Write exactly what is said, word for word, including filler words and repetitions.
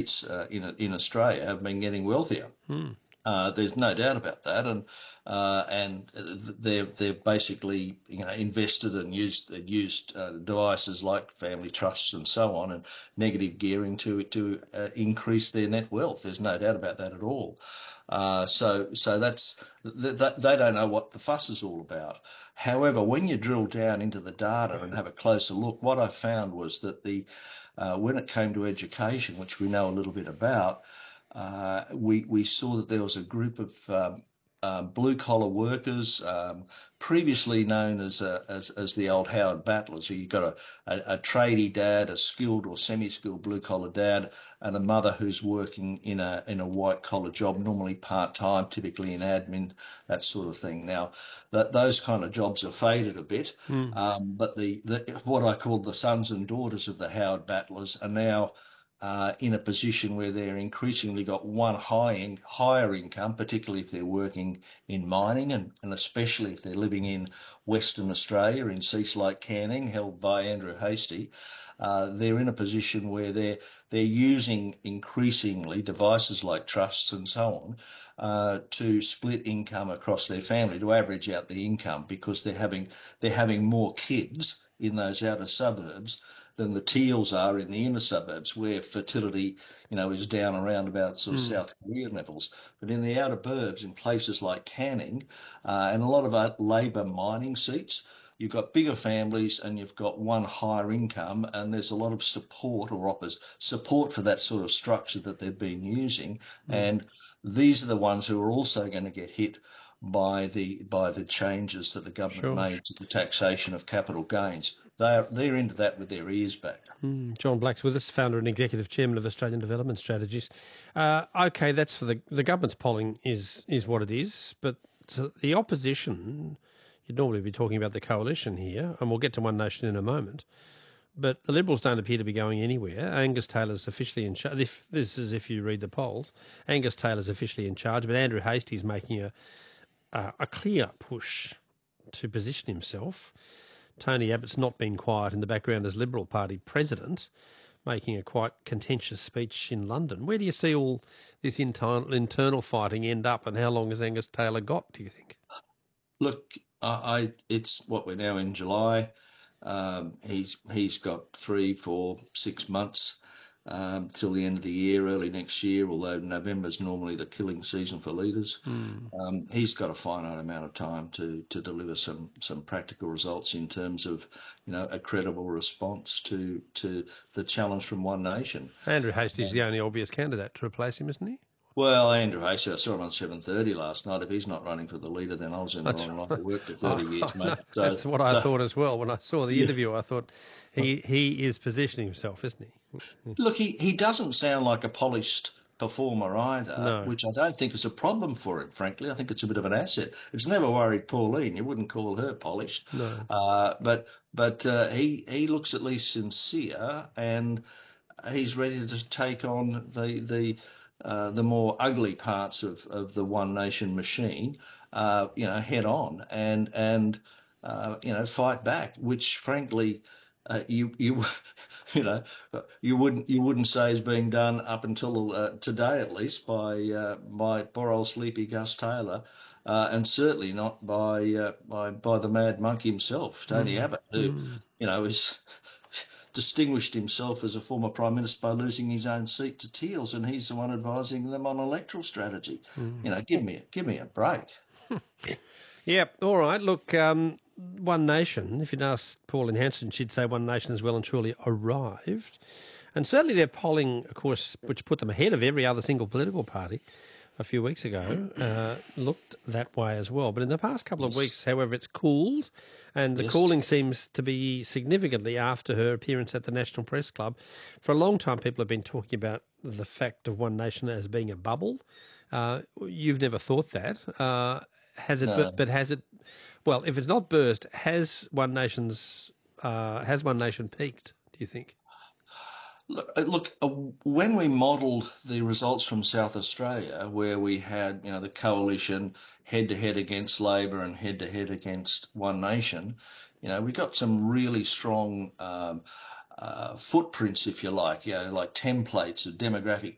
uh, in in Australia have been getting wealthier. Hmm. Uh, there's no doubt about that, and uh, and they're they're basically you know invested and used used uh, devices like family trusts and so on, and negative gearing to to uh, increase their net wealth. There's no doubt about that at all. Uh, so so that's th- th- they don't know what the fuss is all about. However, when you drill down into the data and have a closer look, what I found was that the uh, when it came to education, which we know a little bit about. Uh, we we saw that there was a group of um, uh, blue collar workers, um, previously known as, uh, as as the old Howard Battlers. So you've got a, a, a tradie dad, a skilled or semi-skilled blue collar dad, and a mother who's working in a in a white collar job, normally part time, typically in admin, that sort of thing. Now, that those kind of jobs have faded a bit, Hmm. um, but the, the what I call the sons and daughters of the Howard Battlers are now uh, in a position where they're increasingly got one high in, higher income, particularly if they're working in mining and, and especially if they're living in Western Australia in seats like Canning, held by Andrew Hastie. Uh, they're in a position where they're they're using increasingly devices like trusts and so on uh, to split income across their family to average out the income because they're having they're having more kids in those outer suburbs than the Teals are in the inner suburbs, where fertility, you know, is down around about sort of Hmm. South Korean levels. But in the outer burbs, in places like Canning, uh, and a lot of uh, Labor mining seats, you've got bigger families and you've got one higher income, and there's a lot of support or offers support for that sort of structure that they've been using. Hmm. And these are the ones who are also going to get hit by the by the changes that the government Sure. made to the taxation of capital gains. They're they're into that with their ears back. Hmm. John Black's with us, founder and executive chairman of Australian Development Strategies. Uh, okay, that's for the the government's polling is is what it is, but to the opposition, you'd normally be talking about the coalition here, and we'll get to One Nation in a moment. But the Liberals don't appear to be going anywhere. Angus Taylor's officially in charge. If this is if you read the polls, Angus Taylor's officially in charge, but Andrew Hastie's making a a, a clear push to position himself. Tony Abbott's not been quiet in the background as Liberal Party president, making a quite contentious speech in London. Where do you see all this internal internal fighting end up, and how long has Angus Taylor got, do you think? Look, I, I it's what we're now in July. Um, he's he's got three, four, six months um, till the end of the year, early next year. Although November's normally the killing season for leaders, Hmm. um, he's got a finite amount of time to to deliver some some practical results in terms of you know a credible response to to the challenge from One Nation. Andrew Hastie's the only obvious candidate to replace him, isn't he? Well, Andrew Hastie, I saw him on seven thirty last night. If he's not running for the leader, then I was in the That's wrong line right. of work for thirty Oh, years, mate. no, So, that's what I so thought as well. When I saw the yeah. interview, I thought he, he is positioning himself, isn't he? Look, he, he doesn't sound like a polished performer either, No, which I don't think is a problem for him, frankly. I think it's a bit of an asset. It's never worried Pauline. You wouldn't call her polished. no. Uh, but but uh, he, he looks at least sincere, and he's ready to take on the the uh, the more ugly parts of, of the One Nation machine, uh, you know, head on and and uh, you know fight back. Which, frankly, uh, you you you know you wouldn't you wouldn't say is being done up until uh, today, at least by uh, by poor old sleepy Gus Taylor. Uh, and certainly not by, uh, by by the mad monk himself, Tony Mm, Abbott, who mm. you know is distinguished himself as a former prime minister by losing his own seat to Teals, and he's the one advising them on electoral strategy. You know, give me give me a break. Yeah, all right. Look, um, One Nation, if you'd asked Pauline Hanson, she'd say One Nation has well and truly arrived. And certainly their polling, of course, which put them ahead of every other single political party a few weeks ago, uh, looked that way as well. But in the past couple of Yes, weeks, however, it's cooled, and the yes, cooling seems to be significantly after her appearance at the National Press Club. For a long time, people have been talking about the fact of One Nation as being a bubble. Uh, you've never thought that. Uh, has it, no. but, but has it, well, if it's not burst, has One Nation's, uh, has One Nation peaked, do you think? Look, uh, look uh, when we modelled the results from South Australia, where we had, you know, the coalition head to head against Labor and head to head against One Nation, you know, we got some really strong um, uh, footprints, if you like, you know, like templates of demographic